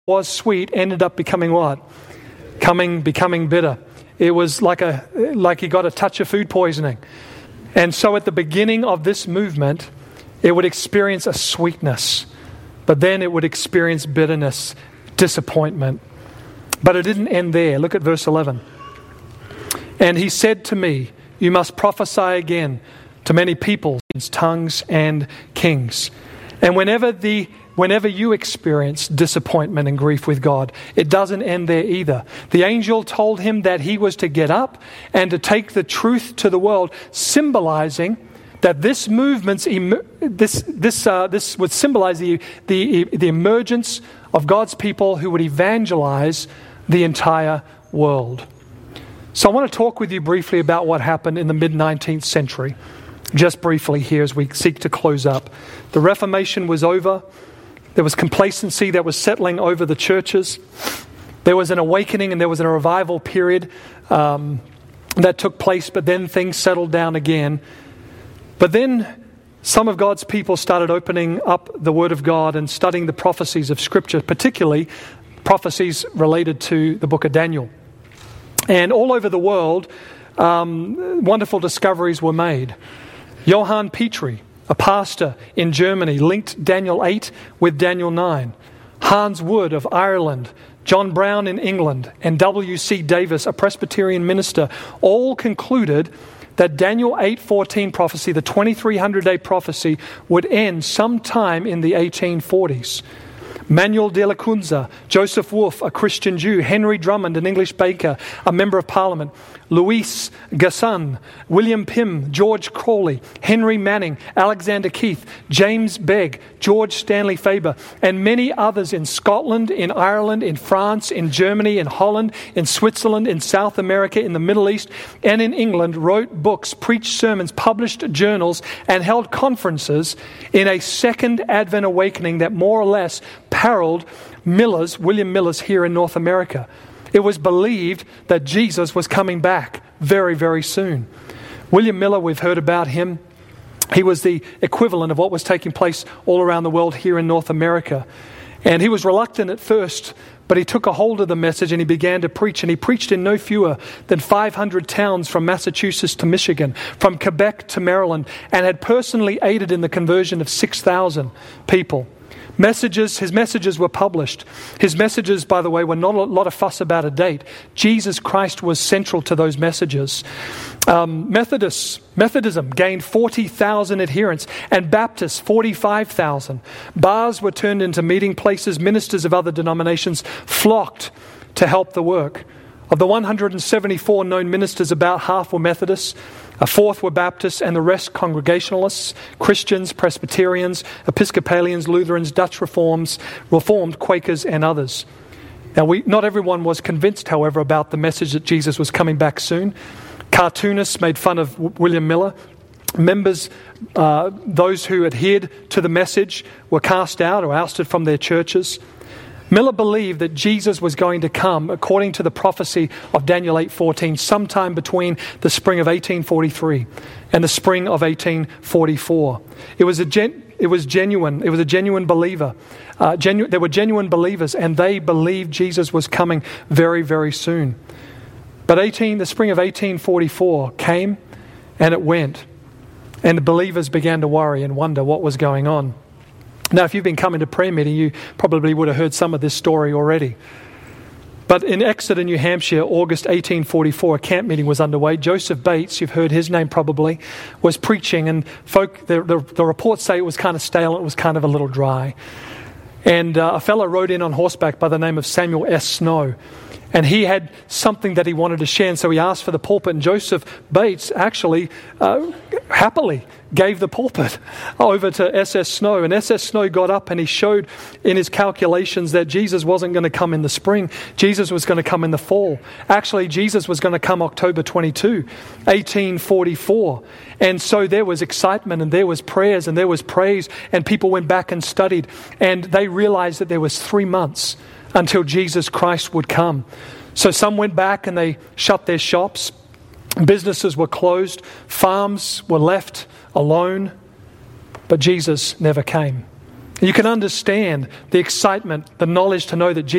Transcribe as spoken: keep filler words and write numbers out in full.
was sweet ended up becoming what? Coming, becoming bitter. It was like a like he got a touch of food poisoning. And so at the beginning of this movement, it would experience a sweetness, but then it would experience bitterness, disappointment. But it didn't end there. Look at verse eleven. And he said to me, you must prophesy again to many peoples, tongues, and kings. And whenever the whenever you experience disappointment and grief with God, it doesn't end there either. The angel told him that he was to get up and to take the truth to the world, symbolizing that this movement's em- this this uh, this would symbolize the, the the emergence of God's people who would evangelize the entire world. So I want to talk with you briefly about what happened in the mid-nineteenth century. Just briefly here as we seek to close up. The Reformation was over. There was complacency that was settling over the churches. There was an awakening and there was a revival period um, that took place, but then things settled down again. But then some of God's people started opening up the Word of God and studying the prophecies of Scripture, particularly prophecies related to the book of Daniel. And all over the world, um, wonderful discoveries were made. Johann Petri, a pastor in Germany, linked Daniel eight with Daniel nine. Hans Wood of Ireland, John Brown in England, and W C Davis, a Presbyterian minister, all concluded that Daniel eight fourteen prophecy, the twenty-three hundred day prophecy, would end sometime in the eighteen forties. Manuel de la Cunza, Joseph Wolff, a Christian Jew, Henry Drummond, an English baker, a member of Parliament, Louis Gasson, William Pym, George Crawley, Henry Manning, Alexander Keith, James Begg, George Stanley Faber, and many others in Scotland, in Ireland, in France, in Germany, in Holland, in Switzerland, in South America, in the Middle East, and in England, wrote books, preached sermons, published journals, and held conferences in a second Advent awakening that more or less paralleled Miller's, William Miller's here in North America. It was believed that Jesus was coming back very, very soon. William Miller, we've heard about him. He was the equivalent of what was taking place all around the world here in North America. And he was reluctant at first, but he took a hold of the message and he began to preach. And he preached in no fewer than five hundred towns from Massachusetts to Michigan, from Quebec to Maryland, and had personally aided in the conversion of six thousand people. Messages, his messages were published. His messages, by the way, were not a lot of fuss about a date. Jesus Christ was central to those messages. Um, Methodists, Methodism gained forty thousand adherents, and Baptists, forty-five thousand. Bars were turned into meeting places. Ministers of other denominations flocked to help the work. Of the one hundred seventy-four known ministers, about half were Methodists, a fourth were Baptists, and the rest Congregationalists, Christians, Presbyterians, Episcopalians, Lutherans, Dutch Reforms, Reformed, Quakers, and others. Now, we, not everyone was convinced, however, about the message that Jesus was coming back soon. Cartoonists made fun of William Miller. Members, uh, those who adhered to the message, were cast out or ousted from their churches. Miller believed that Jesus was going to come, according to the prophecy of Daniel eight fourteen, sometime between the spring of eighteen forty-three and the spring of eighteen forty-four. It was a gen- it was genuine. It was a genuine believer. Uh, genu- there were genuine believers, and they believed Jesus was coming very, very soon. But eighteen, the spring of eighteen forty-four came, and it went, and the believers began to worry and wonder what was going on. Now, if you've been coming to prayer meeting, you probably would have heard some of this story already. But in Exeter, New Hampshire, August eighteen forty-four, a camp meeting was underway. Joseph Bates, you've heard his name probably, was preaching, and folk, the, the, the reports say it was kind of stale, it was kind of a little dry. And uh, a fellow rode in on horseback by the name of Samuel S. Snow. And he had something that he wanted to share, and so he asked for the pulpit. And Joseph Bates actually uh, happily gave the pulpit over to S S. Snow. And S S. Snow got up and he showed in his calculations that Jesus wasn't going to come in the spring. Jesus was going to come in the fall. Actually, Jesus was going to come October twenty-second, eighteen forty-four. And so there was excitement and there was prayers and there was praise, and people went back and studied, and they realized that there was three months until Jesus Christ would come. So some went back and they shut their shops. Businesses were closed. Farms were left alone. But Jesus never came. You can understand the excitement, the knowledge to know that Jesus